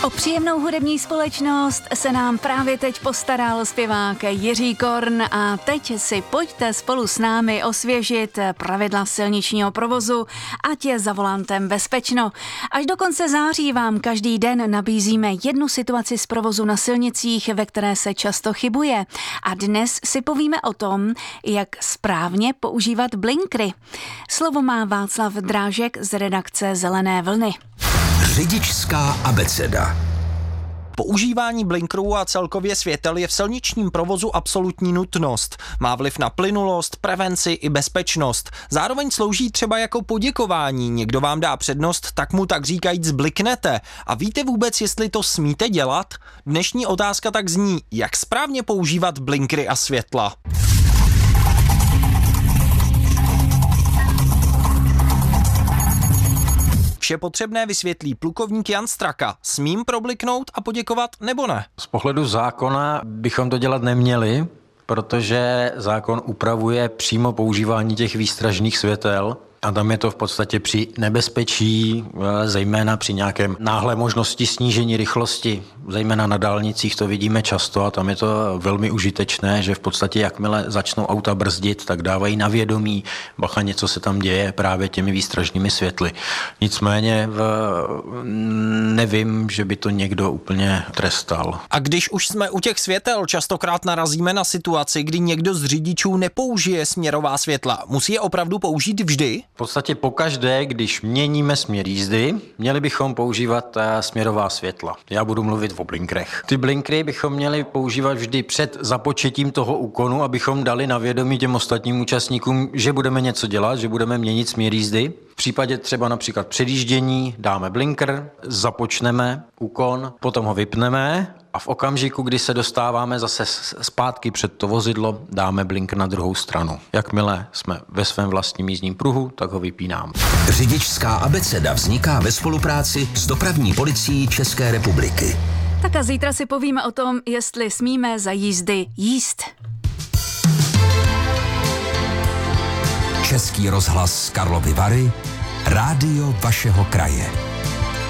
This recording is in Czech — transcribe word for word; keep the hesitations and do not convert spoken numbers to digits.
O příjemnou hudební společnost se nám právě teď postaral zpěvák Jiří Korn a teď si pojďte spolu s námi osvěžit pravidla silničního provozu, ať je za volantem bezpečno. Až do konce září vám každý den nabízíme jednu situaci z provozu na silnicích, ve které se často chybuje. A dnes si povíme o tom, jak správně používat blinkry. Slovo má Václav Drážek z redakce Zelené vlny. Řidičská abeceda. Používání blinkerů a celkově světel je v silničním provozu absolutní nutnost. Má vliv na plynulost, prevenci i bezpečnost. Zároveň slouží třeba jako poděkování. Někdo vám dá přednost, tak mu tak říkajíc bliknete. A víte vůbec, jestli to smíte dělat? Dnešní otázka tak zní, jak správně používat blinkery a světla. Vše potřebné vysvětlí plukovník Jan Straka. Smím probliknout a poděkovat nebo ne? Z pohledu zákona bychom to dělat neměli, protože zákon upravuje přímo používání těch výstražných světel. A tam je to v podstatě při nebezpečí, zejména při nějakém náhlé možnosti snížení rychlosti, zejména na dálnicích to vidíme často a tam je to velmi užitečné, že v podstatě jakmile začnou auta brzdit, tak dávají na vědomí, bacha, něco se tam děje právě těmi výstražnými světly. Nicméně nevím, že by to někdo úplně trestal. A když už jsme u těch světel, častokrát narazíme na situaci, kdy někdo z řidičů nepoužije směrová světla. Musí je opravdu použít vždy? V podstatě pokaždé, když měníme směr jízdy, měli bychom používat směrová světla. Já budu mluvit o blinkrech. Ty blinkry bychom měli používat vždy před započetím toho úkonu, abychom dali na vědomí těm ostatním účastníkům, že budeme něco dělat, že budeme měnit směr jízdy. V případě třeba například předjíždění dáme blinker, započneme úkon, potom ho vypneme a v okamžiku, kdy se dostáváme zase zpátky před to vozidlo, dáme blinker na druhou stranu. Jakmile jsme ve svém vlastním jízdním pruhu, tak ho vypínám. Řidičská abeceda vzniká ve spolupráci s Dopravní policií České republiky. Tak a zítra si povíme o tom, jestli smíme za jízdy jíst. Český rozhlas Karlovy Vary, rádio vašeho kraje.